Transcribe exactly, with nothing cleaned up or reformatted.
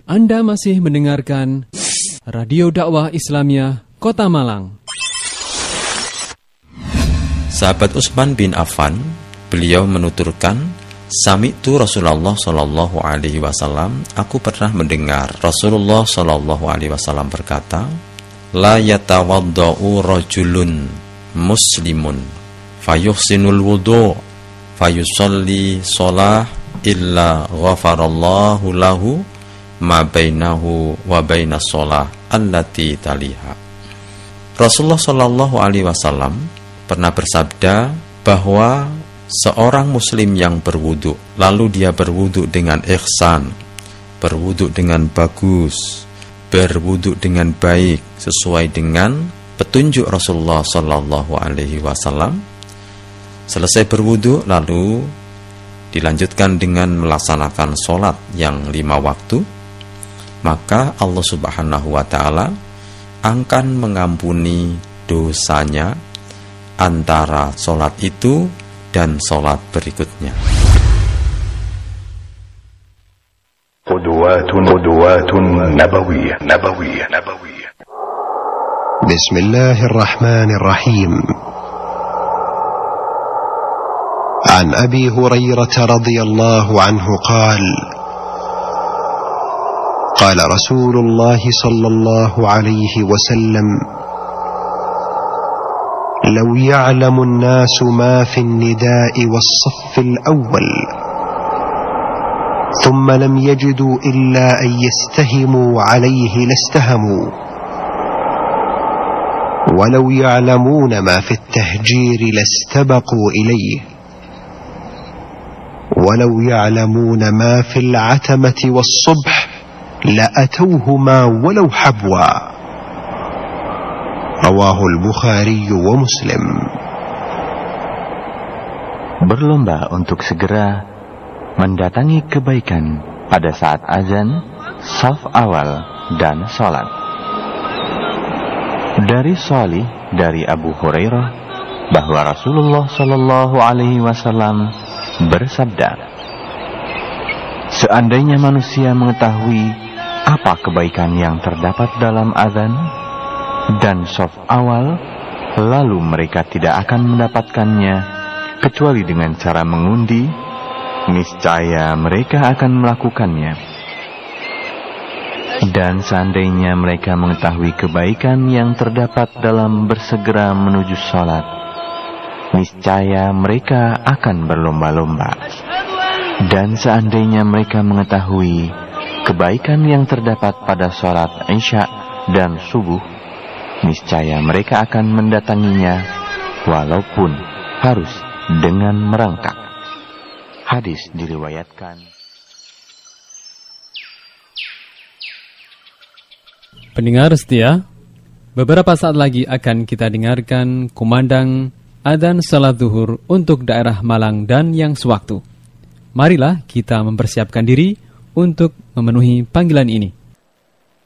Anda masih mendengarkan Radio Dakwah Islamiyah Kota Malang. Sahabat Utsman bin Affan, beliau menuturkan, Sami'tu Rasulullah sallallahu alaihi wasallam, aku pernah mendengar Rasulullah sallallahu alaihi wasallam berkata, la yatawaddau rajulun muslimun fayuhsinul wudu fayusalli shalah illa ghafarallahu lahu ma bainahu wa bainas shalah allati taliha. Rasulullah sallallahu alaihi wasallam pernah bersabda bahwa seorang muslim yang berwudu, lalu dia berwudu dengan ihsan, berwudu dengan bagus, berwudu dengan baik sesuai dengan petunjuk Rasulullah sallallahu alaihi wasallam. Selesai berwudu lalu dilanjutkan dengan melaksanakan sholat yang lima waktu, maka Allah Subhanahu wa ta'ala akan mengampuni dosanya antara sholat itu dan sholat berikutnya. Qudwatun qudwatun nabawiyah nabawiyah nabawiyah. Bismillahirrahmanirrahim. عن أبي هريرة رضي الله عنه قال قال رسول الله صلى الله عليه وسلم لو يعلم الناس ما في النداء والصف الأول ثم لم يجدوا إلا أن يستهموا عليه لاستهموا ولو يعلمون ما في التهجير لاستبقوا إليه ولو يعلمون ما في العتمة والصبح لأتوهما ولو حبوا رواه البخاري ومسلم. Berlomba untuk segera mendatangi kebaikan pada saat azan, shaf awal dan salat. Dari Shalih dari Abu Hurairah bahwa Rasulullah sallallahu alaihi wasallam bersabda, seandainya manusia mengetahui apa kebaikan yang terdapat dalam azan dan shaf awal, lalu mereka tidak akan mendapatkannya kecuali dengan cara mengundi, niscaya mereka akan melakukannya. Dan seandainya mereka mengetahui kebaikan yang terdapat dalam bersegera menuju sholat, niscaya mereka akan berlomba-lomba. Dan seandainya mereka mengetahui kebaikan yang terdapat pada sholat isya dan subuh, niscaya mereka akan mendatanginya walaupun harus dengan merangkak. Hadis diriwayatkan. Pendengar setia, beberapa saat lagi akan kita dengarkan kumandang adzan salat zuhur untuk daerah Malang dan yang sewaktu. Marilah kita mempersiapkan diri untuk memenuhi panggilan ini.